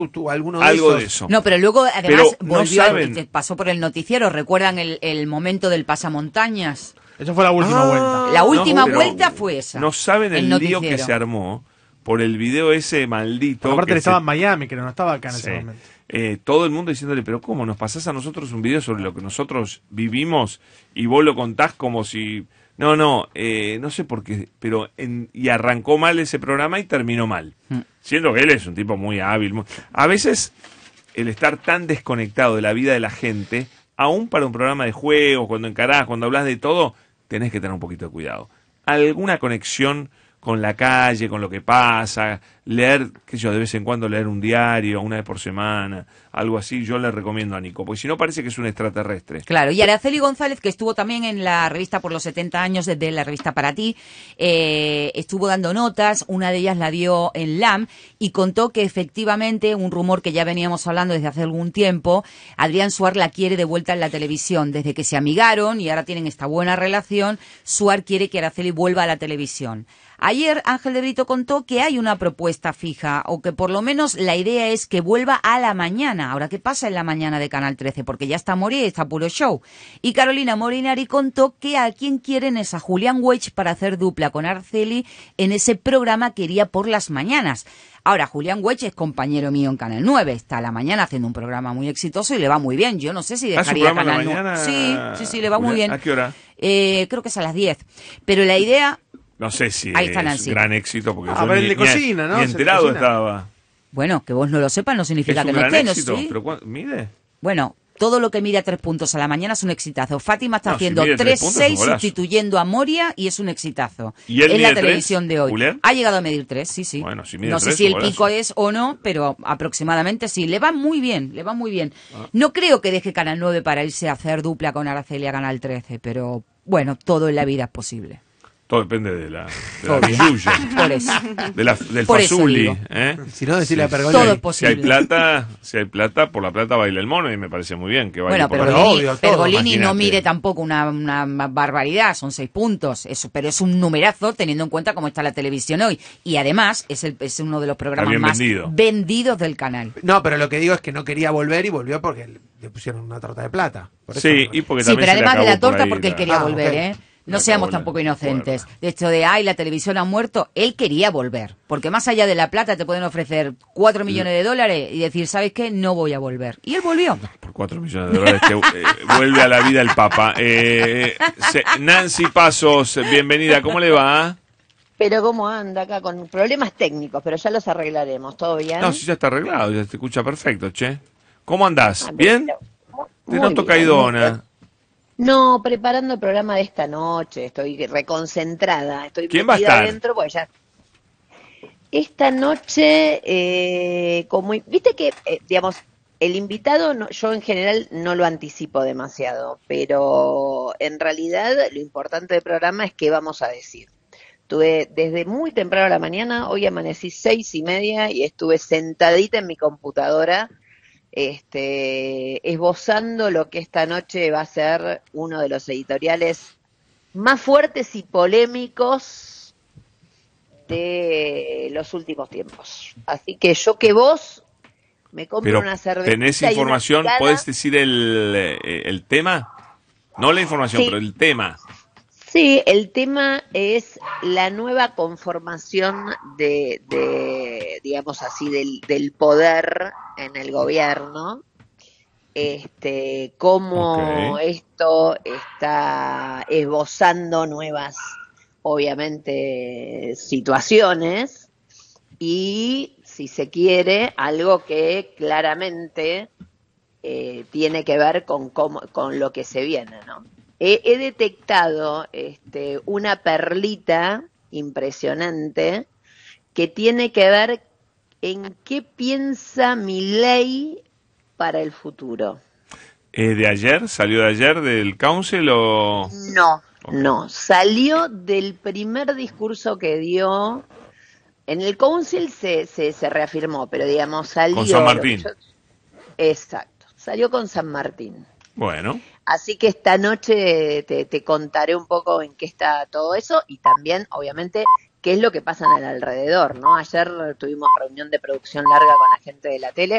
alguno de Algo esos. de eso. No, pero luego además Pero no volvió, saben. pasó por el noticiero. ¿Recuerdan el momento del pasamontañas? Eso fue la última vuelta. La última pero vuelta fue esa. No saben el lío noticiero. que se armó por el video ese maldito. Porque aparte que él estaba se- en Miami, que no estaba acá en Sí. ese momento. Todo el mundo diciéndole, pero ¿cómo nos pasás a nosotros un video sobre lo que nosotros vivimos y vos lo contás como si... No sé por qué, pero y arrancó mal ese programa y terminó mal. Siendo que él es un tipo muy hábil. A veces el estar tan desconectado de la vida de la gente, aún para un programa de juegos, cuando encarás, cuando hablas de todo, tenés que tener un poquito de cuidado. Alguna conexión con la calle, con lo que pasa, leer, qué sé yo, de vez en cuando leer un diario, una vez por semana, algo así, yo le recomiendo a Nico, porque si no parece que es un extraterrestre. Claro, y Araceli González, que estuvo también en la revista por los 70 años de la revista Para Ti, estuvo dando notas, una de ellas la dio en LAM, y contó que efectivamente, un rumor que ya veníamos hablando desde hace algún tiempo, Adrián Suar la quiere de vuelta en la televisión. Desde que se amigaron y ahora tienen esta buena relación, Suar quiere que Araceli vuelva a la televisión. Ayer Ángel de Brito contó que hay una propuesta fija, o que por lo menos la idea es que vuelva a la mañana. Ahora, ¿qué pasa en la mañana de Canal 13? Porque ya está Moria y está Puro Show. Y Carolina Molinari contó que a quien quieren es a Julián Weich para hacer dupla con Araceli en ese programa que iría por las mañanas. Ahora, Julián Weich es compañero mío en Canal 9, está a la mañana haciendo un programa muy exitoso y le va muy bien. Yo no sé si ¿Hace un dejaría programa Canal en la 9. mañana, Sí, le va muy Julián? bien. ¿A qué hora? Creo que es a las 10. Pero la idea... No sé si Ahí está es Nancy. gran éxito, porque A yo ver, ni, el de cocina, ¿no? ni Se le enterado cocina. estaba. Bueno, que vos no lo sepas no significa Es que un no gran esté, ¿no? éxito, Sí. pero ¿mide? Bueno, todo lo que mide a 3 puntos a la mañana es un exitazo. Fátima está No, si haciendo mide 3 puntos, es un 3-6 golazo. sustituyendo a Moria y es un exitazo. ¿Y él en mide la 3, televisión de hoy. Julián? Ha llegado a medir 3, sí. Bueno, si mide no 3, sé si el un golazo. pico es o no, pero aproximadamente sí. Le va muy bien, No creo que deje Canal 9 para irse a hacer dupla con Araceli a Canal 13, pero bueno, todo en la vida es posible. Todo depende de la Obvio. billulla, Por eso. del Por eso fazuli. digo. Si no, decirle a Todo Pergolini. es posible. Si hay plata, por la plata baila el mono y me parece muy bien que baile Bueno, por pero la Pergolini- obvio, todo, Pergolini no imagínate. mide tampoco una barbaridad, son 6 puntos, pero es un numerazo teniendo en cuenta cómo está la televisión hoy. Y además es uno de los programas bien más vendido. vendidos del canal. No, pero lo que digo es que no quería volver y volvió porque le pusieron una torta de plata. Por eso Sí, no- y porque Sí, también pero se le además de acabó la por torta ahí porque él la- quería Ah, volver, ok. ¿eh? No Le seamos acabó la tampoco inocentes. cuerda. De hecho de, la televisión ha muerto, él quería volver. Porque más allá de la plata te pueden ofrecer 4 millones de dólares y decir, ¿sabes qué? No voy a volver. Y él volvió. Por 4 millones de dólares vuelve a la vida el Papa. Nancy Pasos, bienvenida, ¿cómo le va? Pero cómo anda acá con problemas técnicos, pero ya los arreglaremos, ¿todo bien? No, si ya está arreglado, ya se escucha perfecto, che. ¿Cómo andás? Ah, ¿Bien? Te muy noto bien, caidona. muy bien. No, preparando el programa de esta noche, estoy reconcentrada, estoy ¿Quién va a metida estar? adentro, pues ya. Esta noche, viste que, digamos, el invitado, yo en general no lo anticipo demasiado, pero en realidad lo importante del programa es qué vamos a decir. Estuve desde muy temprano a la mañana, hoy amanecí 6:30 y estuve sentadita en mi computadora, esbozando lo que esta noche va a ser uno de los editoriales más fuertes y polémicos de los últimos tiempos. Así que yo que vos me compro Pero, una cerveza. ¿tenés información? ¿Podés decir el tema? No la información, Sí. pero el tema. Sí, el tema es la nueva conformación digamos así, del poder en el gobierno. Cómo Ok. esto está esbozando nuevas, obviamente, situaciones y, si se quiere, algo que claramente tiene que ver con lo que se viene, ¿no? He detectado una perlita impresionante que tiene que ver en qué piensa Milei para el futuro. ¿De ayer? ¿Salió de ayer del council o...? No, Ok. no. Salió del primer discurso que dio. En el council se reafirmó, pero digamos salió... Con San Martín. Exacto, salió con San Martín. Bueno, Así que esta noche te contaré un poco en qué está todo eso y también, obviamente, qué es lo que pasa en el alrededor, ¿no? Ayer tuvimos reunión de producción larga con la gente de la tele